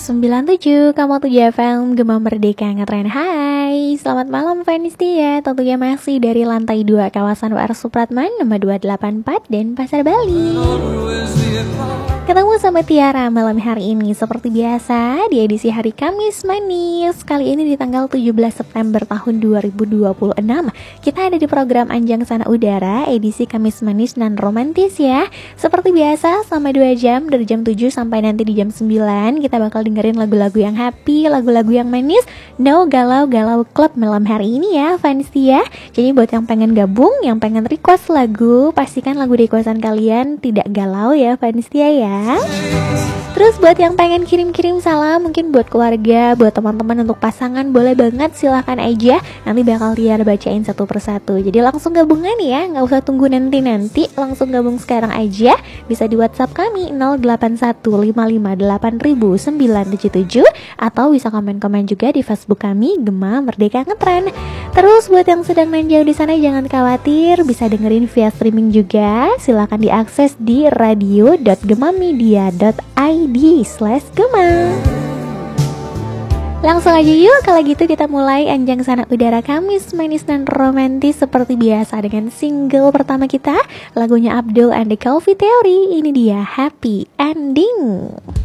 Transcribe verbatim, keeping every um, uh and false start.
sembilan tujuh koma tujuh F M Gema Merdeka Ngetren. Hai, selamat malam fans ya. Tentunya masih dari lantai dua kawasan U R Supratman nomor dua delapan empat dan Pasar Bali. Ketemu sama Tiara malam hari ini seperti biasa di edisi hari Kamis Manis. Kali ini di tanggal tujuh belas September tahun dua ribu dua puluh enam. Kita ada di program Anjang Sana Udara edisi Kamis Manis dan Romantis ya. Seperti biasa selama dua jam dari jam tujuh sampai nanti di jam sembilan kita bakal dengerin lagu-lagu yang happy, lagu-lagu yang manis. No galau-galau club malam hari ini ya fans ya. Jadi buat yang pengen gabung, yang pengen request lagu, pastikan lagu requestan kalian tidak galau ya fans ya. Terus buat yang pengen kirim-kirim salam, mungkin buat keluarga, buat teman-teman, untuk pasangan, boleh banget, silahkan aja. Nanti bakal Tiara bacain satu persatu. Jadi langsung gabungan ya, nggak usah tunggu nanti-nanti, langsung gabung sekarang aja. Bisa di WhatsApp kami nol delapan satu lima lima delapan nol nol sembilan tujuh tujuh, atau bisa komen-komen juga di Facebook kami Gema Merdeka Ngetren. Terus buat yang sedang main jauh di sana jangan khawatir, bisa dengerin via streaming juga. Silahkan diakses di radio dot gemamedia dot i d slash gema. Langsung aja yuk, kalau gitu kita mulai Anjang Sana Udara Kamis Manis dan Romantis seperti biasa dengan single pertama kita, lagunya Abdul and the Coffee Theory. Ini dia Happy Ending.